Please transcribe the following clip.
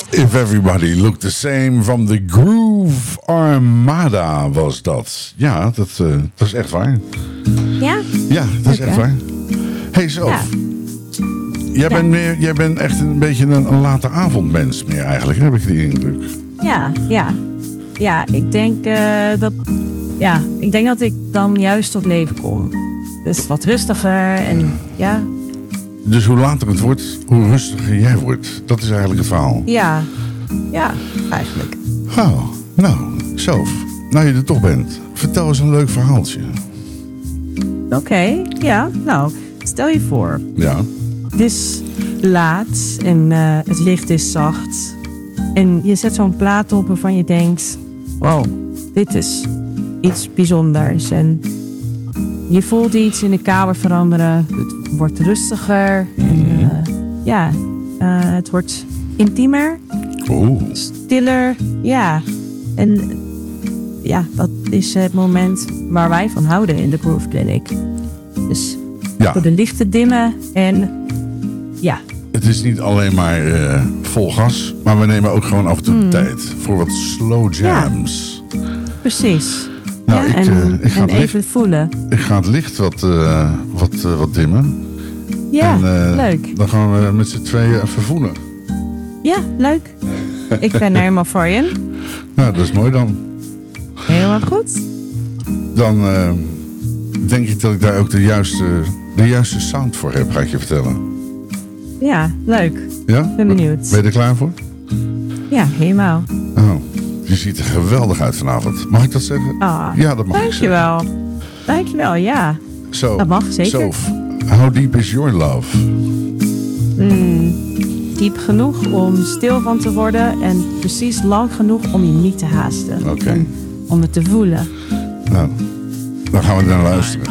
If Everybody Looked the Same from the Groove Armada was dat. Ja, dat is echt waar. Ja? Ja, dat is echt waar. Hey Sof, jij bent echt een beetje een late avondmens meer eigenlijk, heb ik die indruk. Ja, ik denk dat ik dan juist tot leven kom. Dus wat rustiger en ja. Dus hoe later het wordt, hoe rustiger jij wordt. Dat is eigenlijk het verhaal. Ja, eigenlijk. Oh, nou, Sof, nou je er toch bent, vertel eens een leuk verhaaltje. Oké, ja, nou, stel je voor. Ja. Het is laat en het licht is zacht. En je zet zo'n plaat op waarvan je denkt, wow, dit is iets bijzonders. En je voelt iets in de kamer veranderen. Het wordt rustiger. En, het wordt intiemer. Stiller. Ja. En ja, dat is het moment waar wij van houden in de Groove Clinic. Dus voor de lichten dimmen en ja. Het is niet alleen maar vol gas, maar we nemen ook gewoon af en toe tijd voor wat slow jams. Ja, precies. Nou, ik ga en even voelen. Ik ga het licht wat dimmen. Ja, en, leuk. Dan gaan we met z'n tweeën even voelen. Ja, leuk. Ik ben er helemaal voor je. Nou, dat is mooi dan. Helemaal goed. Dan denk ik dat ik daar ook de juiste sound voor heb, ga ik je vertellen. Ja, leuk. Ja? Ben benieuwd. Ben je er klaar voor? Ja, helemaal. Oh, je ziet er geweldig uit vanavond. Mag ik dat zeggen? Ja, dat mag ik zeggen. Dankjewel, ja. So, dat mag zeker. Sof, how deep is your love? Diep genoeg om stil van te worden en precies lang genoeg om je niet te haasten. Oké. Om het te voelen. Nou, dan gaan we naar luisteren.